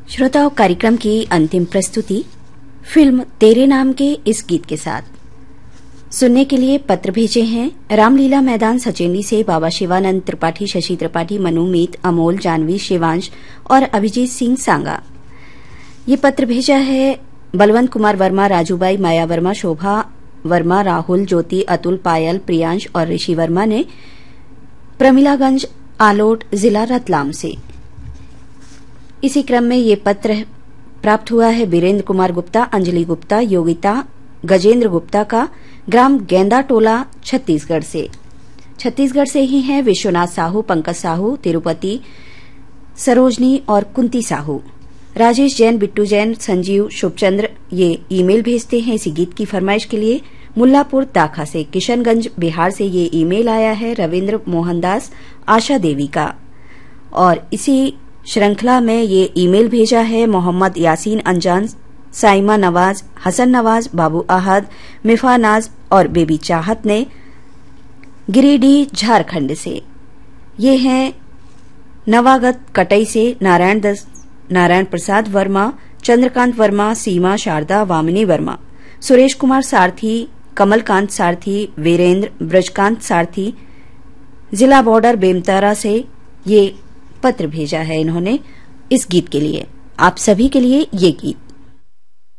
श्रोताओं, कार्यक्रम की अंतिम प्रस्तुति फिल्म तेरे नाम के इस गीत के साथ सुनने के लिए पत्र भेजे हैं रामलीला मैदान सचेंडी से बाबा शिवानंद त्रिपाठी, शशि त्रिपाठी, मनुमीत, अमोल, जानवी, शिवांश और अभिजीत सिंह सांगा। ये पत्र भेजा है बलवंत कुमार वर्मा, राजूबाई, माया वर्मा, शोभा वर्मा, राहुल, ज्योति, अतुल, पायल, प्रियांश और ऋषि वर्मा ने प्रमिलागंज, आलोट, जिला रतलाम से। इसी क्रम में ये पत्र प्राप्त हुआ है वीरेंद्र कुमार गुप्ता, अंजलि गुप्ता, योगिता गजेंद्र गुप्ता का, ग्राम गेंदा टोला, छत्तीसगढ़ से। छत्तीसगढ़ से ही हैं विश्वनाथ साहू, पंकज साहू, तिरुपति, सरोजनी और कुंती साहू। राजेश जैन, बिट्टू जैन, संजीव, शुभचंद्र ये ईमेल भेजते हैं इसी गीत की फरमाइश के लिए। मुल्लापुर दाखा से, किशनगंज, बिहार से ये ईमेल आया है रविन्द्र मोहनदास, आशा देवी का। और इसी श्रृंखला में ये ईमेल भेजा है मोहम्मद यासीन अंजान, साइमा नवाज, हसन नवाज, बाबू अहद, मिफा नाज और बेबी चाहत ने गिरिडीह, झारखंड से। ये हैं नवागत कटई से नारायण प्रसाद वर्मा, चंद्रकांत वर्मा, सीमा, शारदा, वामिनी वर्मा, सुरेश कुमार सारथी, कमलकांत सारथी, वीरेंद्र, ब्रजकांत सारथी, जिला बॉर्डर बेमतारा से ये पत्र भेजा है इन्होंने इस गीत के लिए। आप सभी के लिए ये गीत।